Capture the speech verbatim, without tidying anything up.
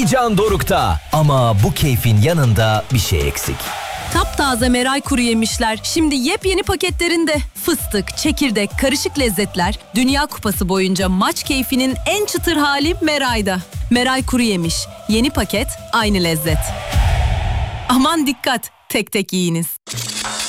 Can Doruk'ta ama bu keyfin yanında bir şey eksik. Taptaze Meray kuru yemişler şimdi yepyeni paketlerinde. Fıstık, çekirdek, karışık lezzetler Dünya Kupası boyunca maç keyfinin en çıtır hali Meray'da. Meray kuru yemiş. Yeni paket, aynı lezzet. Aman dikkat, tek tek yiyiniz.